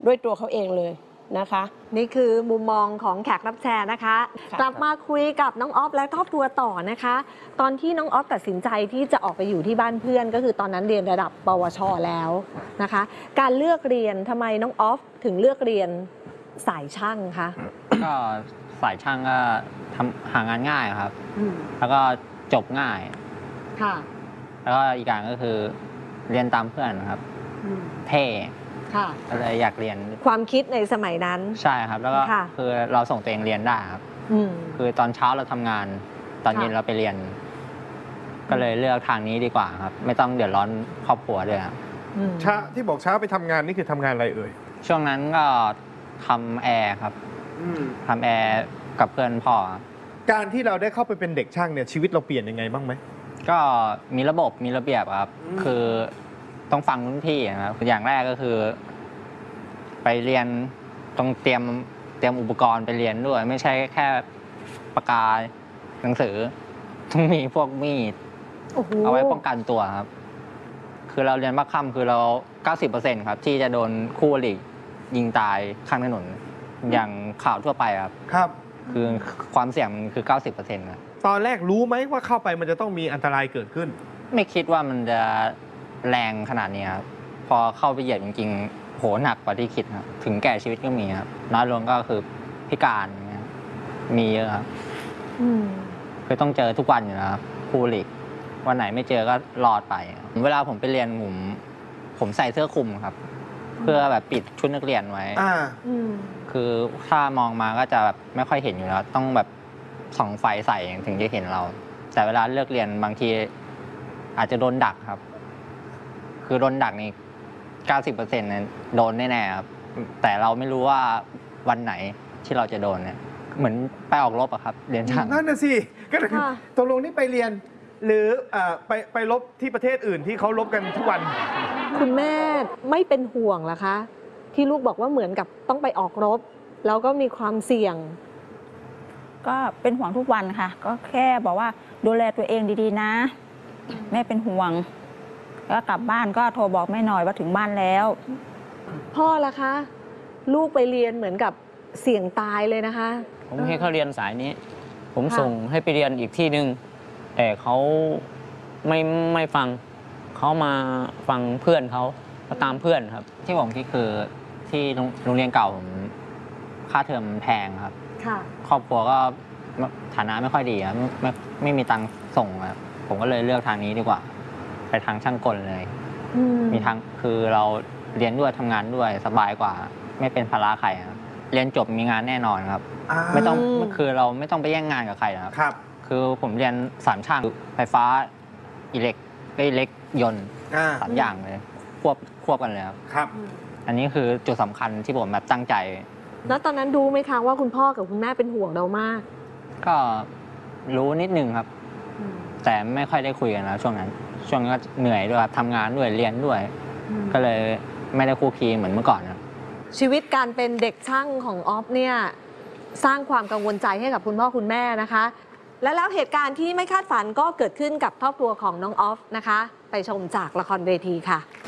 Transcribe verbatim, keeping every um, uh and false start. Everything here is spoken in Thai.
ด้วยตัวเขาเองเลยนะคะนี่คือมุมมองของแขกรับแชร์นะคะกลับมาคุยกับน้องออฟและครอบครัวต่อนะคะตอนที่น้องออฟตัดสินใจที่จะออกไปอยู่ที่บ้านเพื่อนก็คือตอนนั้นเรียนระดับปวชแล้วนะคะการเลือกเรียนทำไมน้องออฟถึงเลือกเรียนสายช่างคะก็สายช่างก็ทำหางานง่ายครับแล้วก็จบง่ายค่ะแล้วก็อีกอย่างก็คือเรียนตามเพื่อนครับเท่ก็เลยอยากเรียนความคิดในสมัยนั้นใช่ครับแล้วก็คือเราส่งตัวเองเรียนได้ครับคือตอนเช้าเราทำงานตอนเย็นเราไปเรียนก็เลยเลือกทางนี้ดีกว่าครับไม่ต้องเดือดร้อนครอบครัวด้วยครับเช้าที่บอกเช้าไปทำงานนี่คือทำงานอะไรเอ่ยช่วงนั้นก็ทำแอร์ครับทำแอร์กับเพื่อนพ่อการที่เราได้เข้าไปเป็นเด็กช่างเนี่ยชีวิตเราเปลี่ยนยังไงบ้างไหมก็มีระบบมีระเบียบครับคือต้องฟังรุ่นพี่นะครับอย่างแรกก็คือไปเรียนต้องเตรียมเตรียมอุปกรณ์ไปเรียนด้วยไม่ใช่แค่ปากกาหนังสือต้องมีพวกมีดเอาไว้ป้องกันตัวครับคือเราเรียนบักค่ำคือเรา เก้าสิบเปอร์เซ็นต์ ครับที่จะโดนคู่อริยิงตายข้างถนนอย่างข่าวทั่วไปครับครับคือความเสี่ยงมันคือ เก้าสิบเปอร์เซ็นต์ ครับตอนแรกรู้ไหมว่าเข้าไปมันจะต้องมีอันตรายเกิดขึ้นไม่คิดว่ามันจะแรงขนาดนี้ครับพอเข้าไปเหยียบจริงๆโหหนักกว่าที่คิดครับถึงแก่ชีวิตก็มีครับน้อยลงก็คือพิการมีเยอะครับคือต้องเจอทุกวันอยู่นะครับครูหลีกวันไหนไม่เจอก็รอดไปเวลาผมไปเรียนผมผมใส่เสื้อคลุมครับเพื่อแบบปิดชุดนักเรียนไว้คือถ้ามองมาก็จะแบบไม่ค่อยเห็นอยู่แล้วต้องแบบส่องไฟใส่ถึงจะเห็นเรา แต่เวลาเลิกเรียนบางทีอาจจะโดนดักครับคือโดนดักนี่ เก้าสิบเปอร์เซ็นต์ นั้นโดนแน่ๆครับแต่เราไม่รู้ว่าวันไหนที่เราจะโดนเนี่ยเหมือนไปออกรบอะครับเรียนช่างนั่นน่ะสิก็เลยตกลงนี่ไปเรียนหรือไปไปรบที่ประเทศอื่นที่เขารบกันทุกวันคุณแม่ไม่เป็นห่วงเหรอคะที่ลูกบอกว่าเหมือนกับต้องไปออกรบแล้วก็มีความเสี่ยงก็เป็นห่วงทุกวันค่ะก็แค่บอกว่าดูแลตัวเองดีๆนะแม่เป็นห่วงแล้วกลับบ้านก็โทรบอกแม่หน่อยว่าถึงบ้านแล้วพ่อล่ะคะลูกไปเรียนเหมือนกับเสี่ยงตายเลยนะคะผมให้เขาเรียนสายนี้ผมส่งให้ไปเรียนอีกที่หนึ่งแต่เขาไม่ไม่ฟังเขามาฟังเพื่อนเขามาตามเพื่อนครับที่ผมคิดคือที่โรงเรียนเก่าผมค่าเทอมแพงครับครอบครัวก็ฐานะไม่ค่อยดีครับไม่ไม่มีตังค์ส่งครับผมก็เลยเลือกทางนี้ดีกว่าไปทางช่างกลเลยมีทางคือเราเรียนด้วยทำงานด้วยสบายกว่าไม่เป็นภาระใครครับเรียนจบมีงานแน่นอนครับไม่ต้องคือเราไม่ต้องไปแย่งงานกับใครครับครับคือผมเรียนสามช่างไฟฟ้าอิเล็กอิเล็กยนต์สามอย่างเลยควบควบกันเลยครับครับอันนี้คือจุดสำคัญที่ผมแบบตั้งใจแล้วตอนนั้นรู้ไหมคะว่าคุณพ่อกับคุณแม่เป็นห่วงเรามากก็รู้นิดนึงครับแต่ไม่ค่อยได้คุยกันแล้วช่วงนั้นช่วงนั้นก็เหนื่อยด้วยทำงานด้วยเรียนด้วยก็เลยไม่ได้คู่คีเหมือนเมื่อก่อนครับชีวิตการเป็นเด็กช่างของออฟเนี่ยสร้างความกังวลใจให้กับคุณพ่อคุณแม่นะคะและแล้วเหตุการณ์ที่ไม่คาดฝันก็เกิดขึ้นกับครอบครัวของน้องออฟนะคะไปชมจากละครเวทีค่ะ